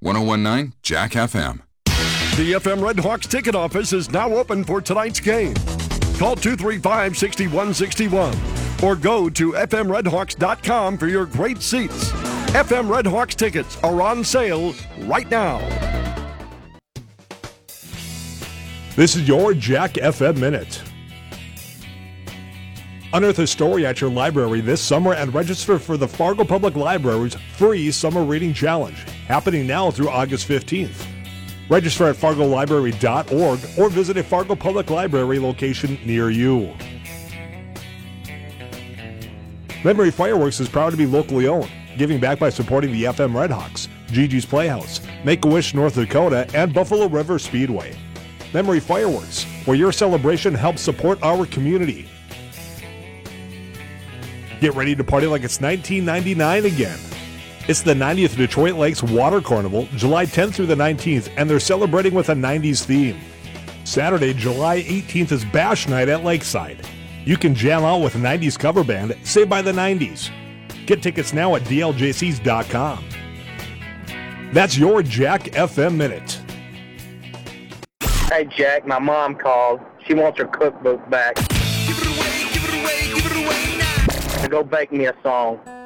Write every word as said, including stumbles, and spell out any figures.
one oh one point nine Jack F M. The F M Red Hawks ticket office is now open for tonight's game. Call two three five, six one six one or go to f m red hawks dot com for your great seats. F M Red Hawks tickets are on sale right now. This is your Jack F M Minute. Unearth a story at your library this summer and register for the Fargo Public Library's free Summer Reading Challenge, happening now through August fifteenth. Register at fargo library dot org or visit a Fargo Public Library location near you. Memory Fireworks is proud to be locally owned, giving back by supporting the F M Red Hawks, Gigi's Playhouse, Make-A-Wish North Dakota, and Buffalo River Speedway. Memory Fireworks, where your celebration helps support our community. Get ready to party like it's nineteen ninety-nine again. It's the ninetieth Detroit Lakes Water Carnival, July tenth through the nineteenth, and they're celebrating with a nineties theme. Saturday, July eighteenth is Bash Night at Lakeside. You can jam out with a nineties cover band, Saved by the nineties. Get tickets now at d l j c s dot com. That's your Jack F M Minute. Hey, Jack, my mom called. She wants her cookbook back. Give it away, give it away, give it away now. Go bake me a song.